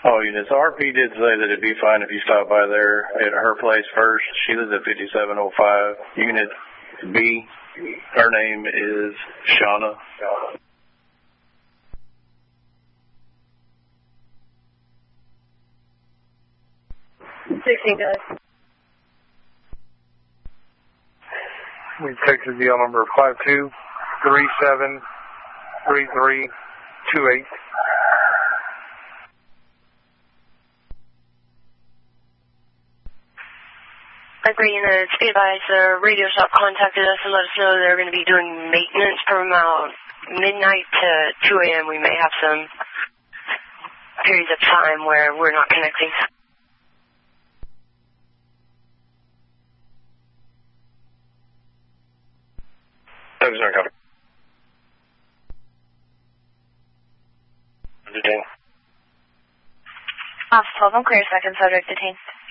Oh, units. RP did say that it'd be fine if you stop by there at her place first. She lives at 5705. Unit B. Her name is Shauna. 16 guys. We texted DL number 52373328. Agree units. Be advised, the radio shop contacted us and let us know they're going to be doing maintenance from about midnight to 2 a.m. We may have some periods of time where we're not connecting. Officer 12, I'm clear, second subject detained.